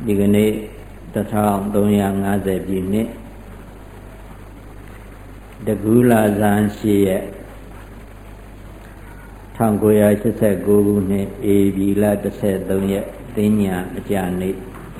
ဒီကနေ့1350ပြည့်နှစ်တကူလာဇန်ရှိရဲ့1989ခုနှစ်ဧပြီလ13ရက်သိညာအကြနေ့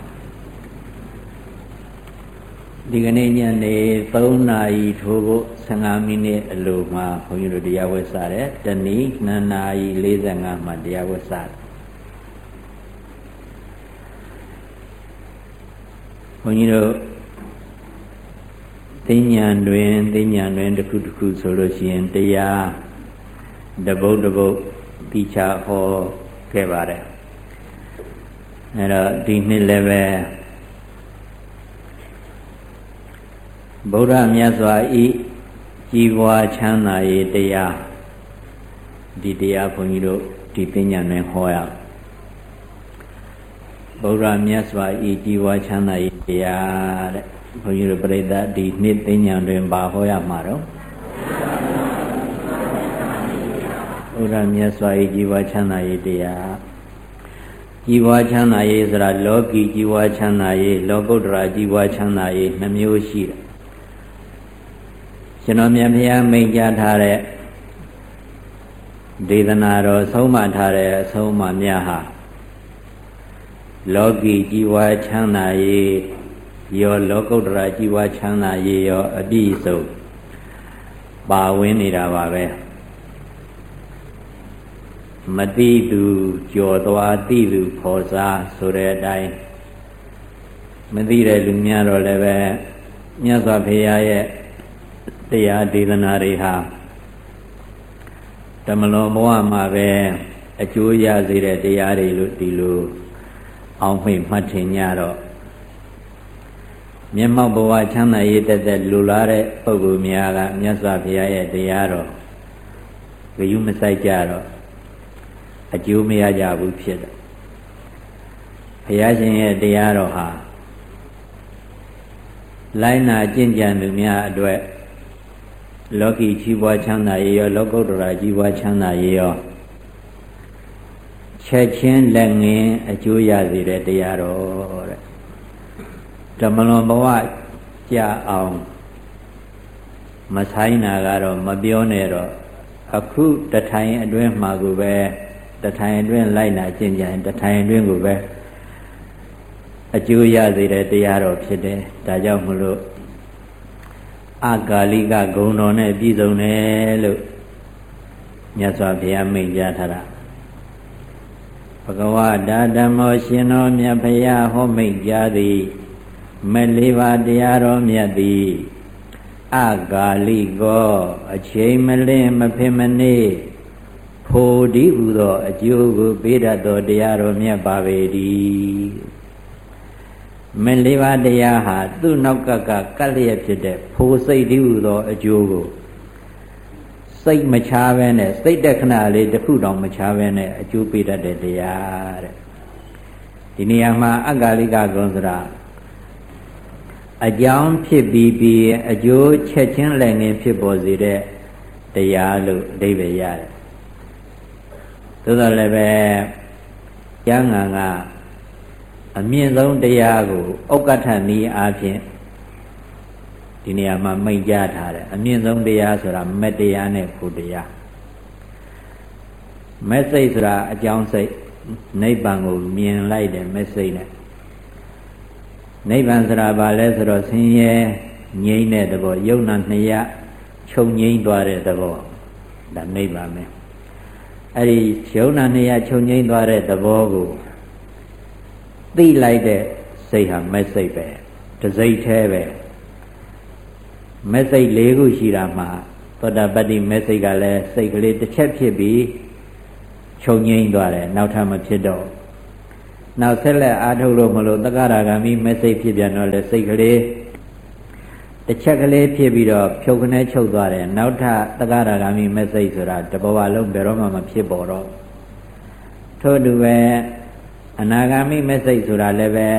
ဒီကနေ့ညနေ3နာရီထိုးဖို့15မိနစ်အလိုမှာဘုန်းကြီးတို့တရားဝတ်စားတယ်တနည်း2နာရီ45မှာတရားဝတ်စားတယ်ဘုန်းကြီးတို့သိညာတွင်တစ်ခုတစ်ခုဆိုလို့ရှိရင်တရားတပုတ်တိချဟောခဲ့ပါတယ်အဲ့တော့ဒီနှစ်လည်းပဲဗုဒ္ဓမြတ်စွာဤကြီးပွားချမ်းသာရေးတရားဒီတရားဘုန်းကြီးတို့ဒီသိညာတွင်ဟောရဗုဒ္ဓမြတ်စွာဤကြီးပွားချမ်းသာရေးတရားတဲ့ဘုန်းကြီးတို့ပြိဿဒီနှစ်သိညာတွင်ဘာဟောရမှာတော့ဘုရားမြတ်စွာဘုရားကြီးပွားချမ်းသာရေးတရားကြီးပွားချမ်းသာရေးဆိုတာလောကီကြီးပွားချမ်းသာရေးလောကုတ္တရာကြီးပွားချမ်းသာရေးနှမျိုးရှိတယ်ကျွန်တော်မြတ်ဘုရားမိန့်ကြားထားတဲ့ဒေသနာတော်ဆုံးမထားတဲ့အဆုံးအမများဟာလောကီကြီးပွားချမ်းသာရေးရောလောကုတ္တရာကြီးပွားချမ်းသာရေးရောအပြည့်စုံပါဝင်နေတာပါပဲမတိသူကြော်သွားတိသူဖော်စားဆိုတဲ့အတိုင်းမသိတဲ့လူများတော့လည်းပဲမြတ်စွာဘုရားရဲ့တရားဒေသနာတွေဟာဓမ္မလွန်ဘဝမှာပဲအကျိုးရစေတဲ့တရားတွေလို့ဒီလိုအောင်မိတ်မှတ်ထင်ကြတော့မျက်မှောက်ဘဝချမ်းသာရေးတက်လူလာတဲ့ပုဂ္ဂိုလ်များကမြတ်စွာဘုရားရဲ့တရားတော်ဂရုမစိုက်ကြတော့အကျိုးမရကြဘူးဖြစ်တယ်ဘုရားရှင်ရဲ့တရားတော်ဟာလိုက်နာကျင့်ကြံသူများအတွက်လောကီကြီးပွားချမ်းသာရေးရောလောကုတ္တရာကြီးပွားချမ်းသာရေးရောချက်ချင်းလက်ငင်းအကျိုးရစေတဲ့တရားတော်တဲ့ဓမ္မလွန်ဘဝကြအောင်မဆိုင်တာကတော့မပြောနဲ့တော့အခုတထိုင်အတွင်းမှာကိုပဲတထိုင်အတွင်းလိုက်နာကျင့်ကြံတထိုင်အတွင်းကိုပဲအကျိုးရစေတဲ့တရားတော်ဖြစ်တယ်ဒါကြောင့်မလို့အကာလိကဂုဏ်တော်နဲ့ပြည့်စုံတယ်လို့မြတ်စွာဘုရားမိန့်ကြားထားတာဘဂဝတာဓမ္မောရှင်တော်မြတ်ဘုရားဟောမိန့်ကြားသည်မဲ့လေးပါးတရားတော်မြတ်သည်အကာလိကောအချိန်မလင်းမဖြစ်မနေဖို့ဒီဟုသောအကျိုးကိုပေးတတ်သောတရားတော်မြတ်ပါပေသည်မဲ့လေးပါးတရားဟာသူ့နောက်ကကတ်လျက်ဖြစ်တဲ့ဖို့စိတ်ဒီဟုသောအကျိုးကိုစိတ်မချဘဲနဲ့စိတ်တက္ခဏလေးတစ်ခုတောင်မချဘဲနဲ့အကျိုးပေးတတ်တဲ့တရားတဲ့ဒီနေရာမှာအကာလိကဂုဏ်ဆိုတာအကြောင်းဖြစ်ပြီးအကျိုးချက်ချင်းလည်းငင်းဖြစ်ပေါ်စေတဲ့တရားလို့အဓိပ္ပာယ်ရတယ်သို့တော်လည်းပဲကျမ်းဂန်ကအမြင့်ဆုံးတရားကိုဥက္ကဋ္ဌနည်းအားဖြင့်ဒီနေရာမှာမိန့်ကြားထားတယ်အမြင့်ဆုံးတရားဆိုတာမက်တရားနဲ့ဖို့တရားမက်စိတ်ဆိုတာအကြောင်းစိတ်နိဗ္ဗာန်ကိုမြင်လိုက်တယ်မက်စိတ်နဲ့နိဗ္ဗာန်ဆိုတာဘာလဲဆိုတော့ဆင်းရဲငြိမ်းတဲ့သဘောယုံနာနှစ်ရချုပ်ငြိမ်းသွားတဲ့သဘောဒါနိဗ္ဗာန်ပဲအဲ့ဒီယုံနာနှစ်ရချုပ်ငြိမ်းသွားတဲ့သဘောကိုသိလိုက်တဲ့စိတ်ဟာမက်စိတ်ပဲတစိတ်แท้ပဲမက်စိတ်၄ခုရှိတာမှာသောတာပတ္တိမက်စိတ်ကလည်းစိတ်ကလေးတစ်ချက်ဖြစ်ပြီးချုပ်ငြိမ်းသွားတယ်နောက်ထပ်မဖြစ်တော့နောက်ဆက်လက်အားထုတ်လို့မလို့သက္ကရာဂမိမက်စိတ်ဖြစ်ပြန်တော့လေစိတ်ကလေးတစ်ချက်ကလေးဖြစ်ပြီးတော့ဖြုတ်ခနဲချုပ်သွားတယ်နောက်ထပ်သက္ကရာဂမိမက်စိတ်ဆိုတာတဘဝလုံးဘယ်တော့မှမဖြစ်ပေါ်တော့ထို့တူပဲအနာဂါမိမက်စိတ်ဆိုတာလည်းပဲ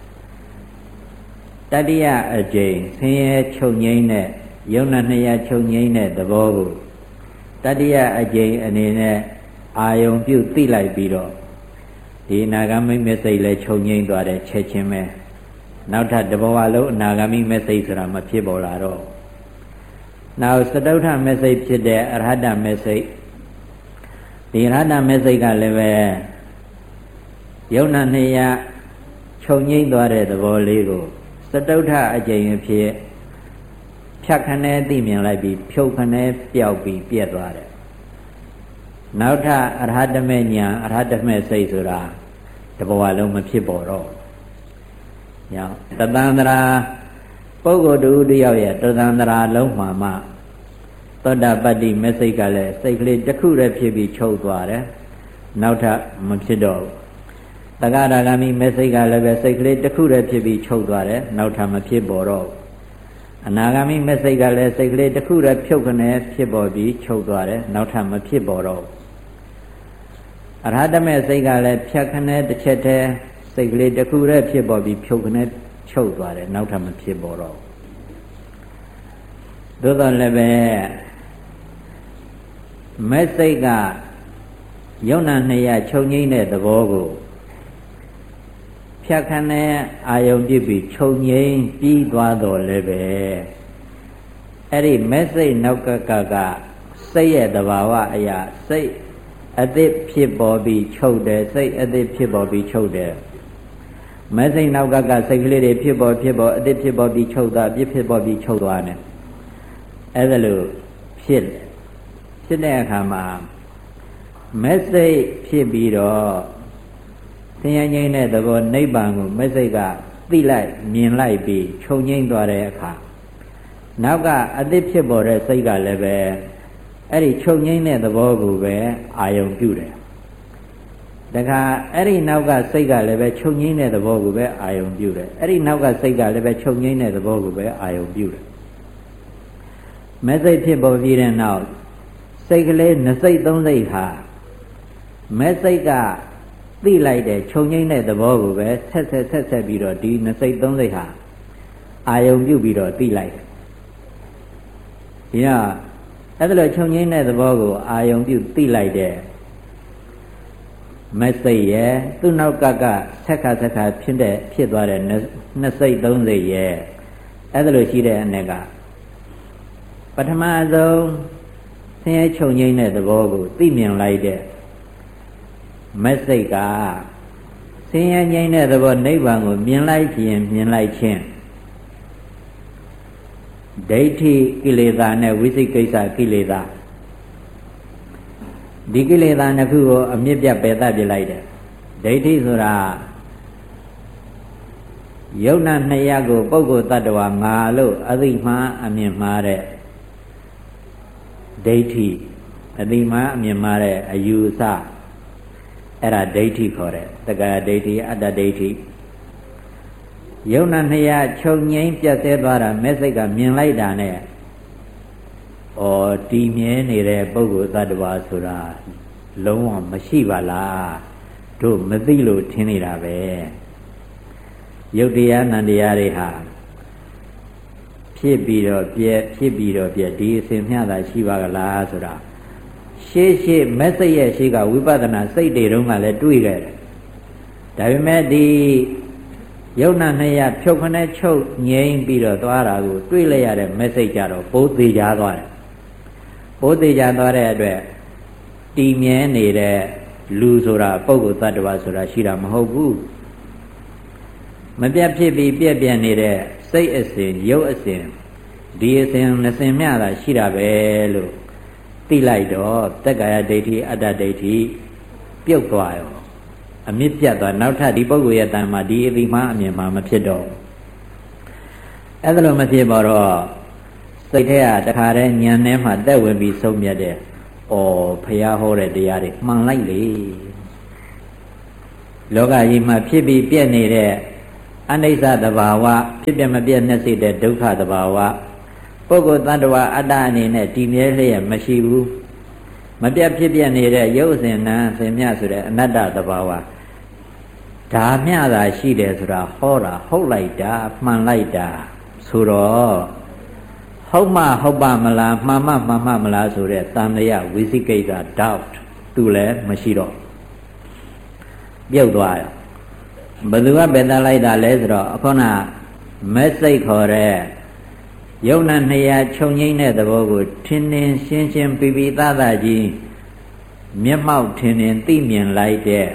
တတိယအကျိန်ဆင်းရဲချုပ်ငြိမ်းတဲ့ယုံနာနှစ်ရချုပ်ငြိမ်းတဲ့သဘောကိုတတိယအကျိန်အနေနဲ့အာယုံပြုသိလိုက်ပြီးတော့ဒီအနာဂမိမစိတ်လည်းချုပ်ငြိမ်းသွားတယ်ချက်ချင်းပဲနောက်ထပ်တဘဝလုံးအနာဂမိမစိတ်ဆိုတာမဖြစ်ပေါ်လာတော့နောက်စတုထမစိတ်ဖြစ်တဲ့အရဟတမစိတ်ဒီရဟတမစိတ်ကလည်းပဲယုံနာနှစ်ရချုပ်ငြိမ်းသွားတဲ့သဘောလေးကိုစတုထအကျင့်အဖြစ်ဖြတ်ခနဲ့သိမြင်လိုက်ပြီးဖြုတ်ခနဲ့ပျောက်ပြီးပြက်သွားတယ်နောက်ထပ်အရဟတမေညာအရဟတမေစိတ်ဆိုတာတဘဝလုံးမဖြစ်ပေါ်တော့ညောင်းတသန္တရာပုဂ္ဂိုလ်တူတယောက်ရဲ့တသန္တရာလုံးမှာမှသောတာပတ္တိမေစိတ်ကလည်းစိတ်ကလေးတစ်ခုတည်းဖြစ်ပြီးချုပ်သွားတယ်နောက်ထပ်မဖြစ်တော့ဘူးတဂရဂမိမေစိတ်ကလည်းပဲစိတ်ကလေးတစ်ခုတည်းဖြစ်ပြီးချုပ်သွားတယ်နောက်ထပ်မဖြစ်ပေါ်တော့အနာဂမိမေစိတ်ကလည်းစိတ်ကလေးတစ်ခုတည်းဖြုတ်ခနဲ့ဖြစ်ပေါ်ပြီးချုပ်သွားတယ်နောက်ထပ်မဖြစ်ပေါ်တော့အရဟတမေစိတ်ကလည်းဖြတ်ခနဲ့တစ်ချက်တည်းစိတ်ကလေးတစ်ခုတည်းဖြစ်ပေါ်ပြီးဖြုတ်ခနဲ့ချုပ်သွားတယ်နောက်ထပ်မဖြစ်ပေါ်တော့သို့တော်လည်းပဲမေစိတ်ကယုံနာနှစ်ရချုပ်ငိမ့်တဲ့သဘောကိုဖြတ်ခနဲ့အာယုံပြစ်ပြီးချုပ်ငိမ့်ပြီးသွားတော့လည်းပဲအဲ့ဒီမေစိတ်နောက်ကကစိတ်ရဲ့သဘာဝအရာစိတ်အသစ်ဖြစ်ပေါ်ပြီးချုပ်တယ်စိတ်အသစ်ဖြစ်ပေါ်ပြီးချုပ်တယ်မေစိတ်နောက်ကစိတ်ကလေးတွေဖြစ်ပေါ်အသစ်ဖြစ်ပေါ်ပြီးချုပ်သွားပြစ်ဖြစ်ပေါ်ပြီးချုပ်သွားတယ်အဲ့ဒါလို့ဖြစ်တဲ့အခါမှာမေစိတ်ဖြစ်ပြီးတော့သင်္ကြန်ငိမ့်တဲ့သဘောနိဗ္ဗာန်ကိုမေစိတ်ကသိလိုက်မြင်လိုက်ပြီးချုပ်ငိမ့်သွားတဲ့အခါနောက် ကအသစ်ဖြစ်ပေါ်တဲ့စိတ်ကလည်းပဲအဲ့ဒီချုပ်ငိမ့်တဲ့သဘောကိုပဲအာယုံပြုတယ်တခါအဲ့ဒီနောက်ကစိတ်ကလည်းပဲချုပ်ငိမ့်တဲ့သဘောကိုပဲအာယုံပြုတယ်အဲ့ဒီနောက်ကစိတ်ကလည်းပဲချုပ်ငိမ့်တဲ့သဘောကိုပဲအာယုံပြုတယ်မေစိတ်ဖြစ်ပေါ်ပြီးတဲ့နောက်စိတ်ကလေးနှစ်စိတ်သုံးစိတ်ဟာမေစိတ်ကသိလိုက်တဲ့ချုပ်ငိမ့်တဲ့သဘောကိုပဲဆက်ပြီးတော့ဒီနှစ်စိတ်သုံးစိတ်ဟာအာယုံပြုပြီးတော့သိလိုက်တယ်ဒီကအဲ့ဒါလိုချုပ်ငိမ့်တဲ့သဘောကိုအာယုံပြုသိလိုက်တဲ့မစိတ်ရဲ့သူ့နောက်ကဆက်ခါဖြစ်သွားတဲ့နှစ်စိတ်သုံးစိတ်ရဲ့အဲ့ဒါလိုရှိတဲ့အနေကပထမဆုံးဆင်းရဲချုပ်ငိမ့်တဲ့သဘောကိုသိမြင်လိုက်တဲ့မစိတ်ကဆင်းရဲငြိမ်းတဲ့သဘောနိဗ္ဗာန်ကိုမြင်လိုက်ခြင်းဒိဋ္ဌိကိလေသာနဲ့ဝိသိကိစ္စကိလေသာဒီကိလေသာနှစ်ခုကိုအမြစ်ပြတ်ပယ်တတ်ပြလိုက်တယ်ဒိဋ္ဌိဆိုတာယုံနာနှစ်ရပ်ကိုပုဂ္ဂိုလ်တ attva ငါလို့အသိမှအမြင်မှားတဲ့ဒိဋ္ဌိအသိမှအမြင်မှားတဲ့အယူအဆအဲ့ဒါဒိဋ္ဌိခေါ်တယ်တက္ကရာဒိဋ္ဌိအတ္တဒိဋ္ဌိယုံနာနှစ်ရပ်ချုပ်ငြိမ်းပြတ်သေးသွားတာမဲ့စိတ်ကမြင်လိုက်တာနဲ့တည်မြဲနေတဲ့ပုဂ္ဂိုလ်သတ္တဝါဆိုတာလုံးဝမရှိပါလားတို့မသိလို့ထင်နေတာပဲယုတ်တရားနံတရားတွေဟာဖြစ်ပြီးတော့ပြည့်ဒီအစဉ်မျှတာရှိပါကလားဆိုတာရှေ့မက်စိတ်ရဲ့ရှေ့ကဝိပဿနာစိတ်တွေတုန်းကလည်းတွေးခဲ့တယ်ဒါပေမဲ့ဒီယုံနာနှစ်ရဖြုတ်ခနဲ့ချုပ်ငြိမ်းပြီးတော့သွားတာကိုတွေးလိုက်ရတဲ့မက်စိတ်ကြတော့ပိုးသေးကြသွားတယ်ပိုးသေးကြသွားတဲ့အတွက်တည်မြဲနေတဲ့လူဆိုတာပုဂ္ဂိုလ်သတ္တဝါဆိုတာရှိတာမဟုတ်ဘူးမပြတ်ဖြစ်ပြီးပြက်ပြက်နေတဲ့စိတ်အစဉ်ရုပ်အစဉ်ဒီအစဉ်နှစ်စဉ်မျှတာရှိတာပဲလို့သိလိုက်တော့တက္ကရာဒိဋ္ဌိအတ္တဒိဋ္ဌိပြုတ်သွားရောအမြင့်ပြတ်သွားနောက်ထပ်ဒီပုဂ္ဂိုလ်ရဲ့တဏ္ဍမှာဒီအတိမှအမြင်မှမဖြစ်တော့အဲ့ဒါလိုမဖြစ်ပါတော့စိတ်ထဲကတခါတည်းဉာဏ်ထဲမှာတက်ဝင်ပြီးဆုံးမြတ်တဲ့ဘုရားဟောတဲ့တရားတွေမှန်လိုက်လေလောကကြီးမှာဖြစ်ပြီးပြည့်နေတဲ့အနိစ္စသဘာဝဖြစ်ပြမပြည့်နဲ့စိတ်တဲ့ဒုက္ခသဘာဝပုဂ္ဂိုလ်သတ္တဝါအတ္တအနေနဲ့တည်မြဲလျက်မရှိဘူးမပြတ်ဖြစ်ပြနေတဲ့ရုပ်အစဉ်နာအစဉ်မြဆိုတဲ့အနတ္တသဘာဝဒါမျှသာရှိတယ်ဆိုတာဟောတာဟုတ်လိုက်တာမှန်လိုက်တာဆိုတော့ဟုတ်မှဟုတ်ပါမလားမှန်မှမလားဆိုတဲ့သံဃာဝိသိကိစ္စ doubt သူလည်းမရှိတော့ပြုတ်သွားတယ်ဘယ်သူကပယ်တတ်လိုက်တာလဲဆိုတော့အခုနမက်စိတ်ခေါ်တဲ့ယုံနာ200ခြုံငိမ့်တဲ့သဘောကိုထင်ထင်ရှင်းရှင်းပြပြသားသားကြီးမျက်မှောက်ထင်ထင်သိမြင်လိုက်တဲ့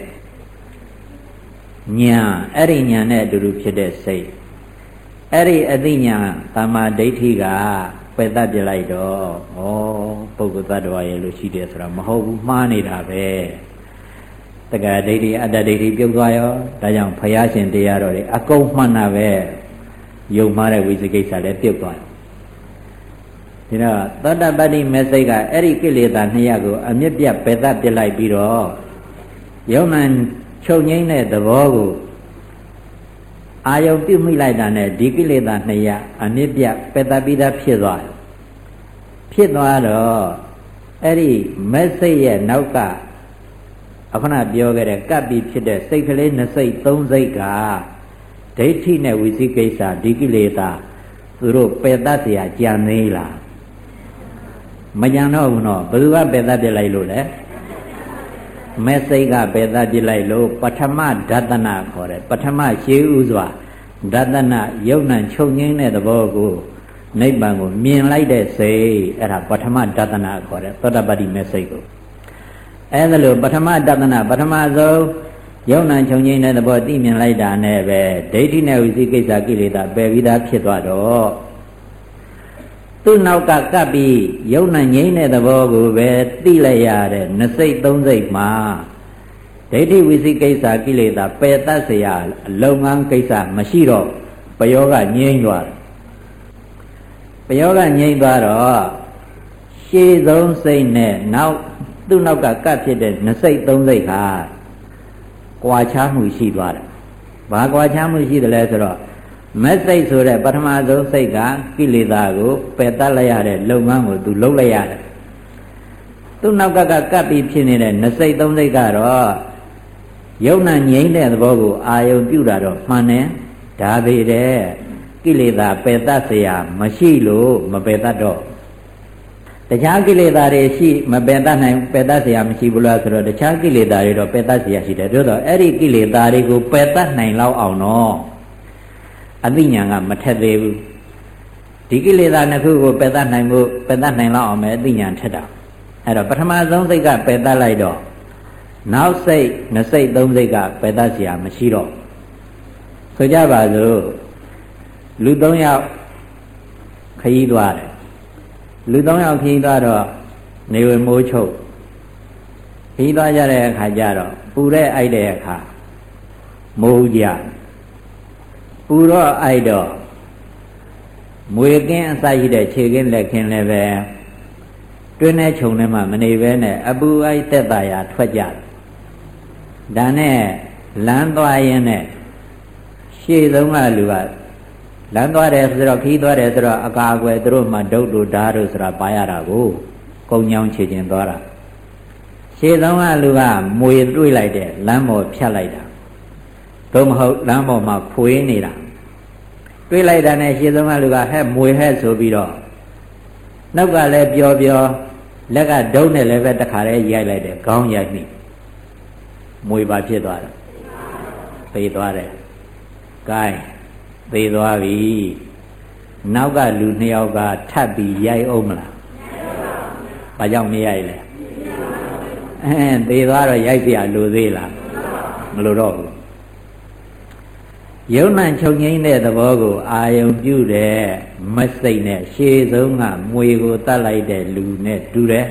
ဉာဏ်အဲ့ဒီဉာဏ်နဲ့အတူတူဖြစ်တဲ့စိတ်အဲ့ဒီအသိဉာဏ်သမ္မာဒိဋ္ဌိကပယ်တတ်ပြလိုက်တော့ဩပုဂ္ဂိုလ်သတ္တဝါရဲ့လို့ရှိတယ်ဆိုတာမဟုတ်ဘူးမှားနေတာပဲတက္ကရာဒိဋ္ဌိအတ္တဒိဋ္ဌိပြုတ်သွားရောဒါကြောင့်ဘုရားရှင်တရားတော်တွေအကုန်မှန်တာပဲယုံမှားတဲ့ဝိသိကိစ္စလည်းပြုတ်သွားတယ်ဒါတော့သောတပတ္တိမေစိတ်ကအဲ့ဒီကိလေသာ200ကိုအမြင့်ပြတ်ပယ်တတ်ပြလိုက်ပြီးတော့ယုံနာချုပ်ငိမ့်တဲ့သဘောကိုအာယုံပြုမိလိုက်တာနဲ့ဒီကိလေသာ200အမြင့်ပြတ်ပယ်တတ်ပြီးသားဖြစ်သွားတယ်ဖြစ်သွားတော့အဲ့ဒီမေစိတ်ရဲ့နောက်ကအခုနပြောခဲ့တဲ့ကပ်ပြီးဖြစ်တဲ့စိတ်ကလေး2စိတ်3စိတ်ကဒိဋ္ဌိနဲ့ဝိသိကိစ္စဒီကိလေသာသူတို့ပယ်တတ်เสียကြံသေးလားမကြံတော့ဘူးနော်ဘယ်သူကပယ်တတ်ပြလိုက်လို့လဲမေစိတ်ကပယ်တတ်ပြလိုက်လို့ပထမဒသနာခေါ်တယ်ပထမရှိဥစွာဒသနာယုံနံချုပ်ငင်းတဲ့သဘောကိုနိဗ္ဗာန်ကိုမြင်လိုက်တဲ့စိတ်အဲ့ဒါပထမဒသနာခေါ်တယ်သောတပတ္တိမေစိတ်ကိုအဲ့ဒါလို့ပထမဒသနာပထမဆုံးယုံနံချုပ်ငင်းတဲ့သဘောသိမြင်လိုက်တာနဲ့ပဲဒိဋ္ဌိနဲ့ဝိသိကိစ္စကိလေသာပယ်ပြီးသားဖြစ်သွားတော့သူ့နောက်ကကပ်ပြီးယုံနာငိမ့်တဲ့သဘောကိုပဲသိလိုက်ရတဲ့2စိတ်3စိတ်မှာဒိဋ္ဌိဝိသိကိစ္စကိလေသာပယ်တတ်เสียလုပ်ငန်းကိစ္စမရှိတော့ပယောဂငြိမ့်သွားတယ်ပယောဂငြိမ့်သွားတော့ရှေ့ဆုံးစိတ်နဲ့နောက်သူ့နောက်ကကပ်ဖြစ်တဲ့2စိတ်3စိတ်ကကွာခြားမှုရှိသွားတယ်ဘာကွာခြားမှုရှိတယ်လဲဆိုတော့မက်စိတ်ဆိုတဲ့ပထမဆုံးစိတ်ကကိလေသာကိုပယ်တတ်လိုက်ရတဲ့လုပ်ငန်းကိုသူလုပ်လိုက်ရတယ်သူ့နောက်ကကပ်ပြီးဖြစ်နေတဲ့2စိတ်3စိတ်ကတော့ယုံနာငြိမ့်တဲ့သဘောကိုအာယုံပြုတာတော့မှန်တယ်ဒါပေတဲ့ကိလေသာပယ်တတ်เสียမရှိလို့မပယ်တတ်တော့တခြားကိလေသာတွေရှိမပယ်တတ်နိုင်ပယ်တတ်เสียမရှိဘူးလားဆိုတော့တခြားကိလေသာတွေတော့ပယ်တတ်เสียရှိတယ်တို့တော့အဲ့ဒီကိလေသာတွေကိုပယ်တတ်နိုင်လောက်အောင်တော့အသိဉာဏ်ကမထက်သေးဘူးဒီကိလေသာနှစ်ခုကိုပယ်တတ်နိုင်ဖို့ပယ်တတ်နိုင်လောက်အောင်ပဲအသိဉာဏ်ထက်တာအဲ့တော့ပထမဆုံးစိတ်ကပယ်တတ်လိုက်တော့နောက်စိတ်2စိတ်3စိတ်ကပယ်တတ်เสียမရှိတော့ဆိုကြပါစို့လူ3ယောက်ခရီးသွားတယ်လူ3ယောက်ခရီးသွားတော့နေဝမိုးချုပ်ခရီးသွားကြတဲ့အခါကျတော့ပူတဲ့အိုက်တဲ့အခါမိုးကြပူတော့အိုက်တော့မွေကင်းအစရှိတဲ့ခြေကင်းလက်ခင်းလည်းပဲတွင်းနဲ့ခြုံထဲမှာမနေဘဲနဲ့အပူအိုက်သက်သာရာထွက်ကြတယ်ဒါနဲ့လမ်းသွားရင်းနဲ့ရှေ့ဆုံးကလူကလမ်းသွားတယ်ဆိုတော့ခီးသွားတယ်ဆိုတော့အကာအကွယ်သူတို့မှဒုတ်တို့ဓာတ်တို့ဆိုတာပါရတာကိုကုံညောင်းခြေချင်းသွားတာရှေ့ဆုံးကလူကမွေတွေးလိုက်တယ်လမ်းပေါ်ဖြတ်လိုက်တာသို့မဟုတ်လမ်းပေါ်မှာဖွေးနေတာတွေးလိုက်တာနဲ့ရှေ့ဆုံးကလူကဟဲ့မွေဟဲ့ဆိုပြီးတော့နောက်ကလည်းပျော်ပျော်လက်ကဒုံးနဲ့လည်းပဲတခါတည်းရိုက်လိုက်တယ်ခေါင်းရိုက်မိမွေပါဖြစ်သွားတယ်သေသွားတယ်ဂိုင်းသေသွားပြီနောက်ကလူ2ယောက်ကထပ်ပြီးရိုက်အောင်မလားဘာကြောင့်မရိုက်လဲသေသွားတော့ရိုက်เสียလိုသေးလားမလိုတော့ဘူးယုံနာချုပ်ငိမ့်တဲ့သဘောကိုအာယုံပြုတဲ့မစိတ်နဲ့ရှေးဆုံးကမွေကိုတတ်လိုက်တဲ့လူနဲ့တူတယ်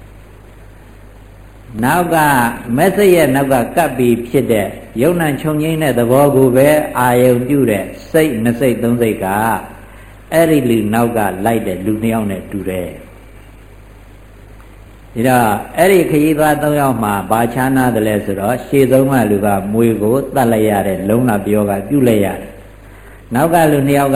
နောက်ကမစိတ်ရဲ့နောက်ကကပ်ပြီးဖြစ်တဲ့ယုံနာချုပ်ငိမ့်တဲ့သဘောကိုပဲအာယုံပြုတဲ့စိတ်2စိတ်3စိတ်ကအဲ့ဒီလူနောက်ကလိုက်တဲ့လူ2ယောက်နဲ့တူတယ်ဒါတော့အဲ့ဒီခရီးသွား3ယောက်မှာဘာခြားနာတယ်လဲဆိုတော့ရှေ့ဆုံးကလူကမွေကိုတတ်လိုက်ရတဲ့လုံးလာပြောကပြုတ်လိုက်ရတယ်နောက်ကလူ2ယောက်က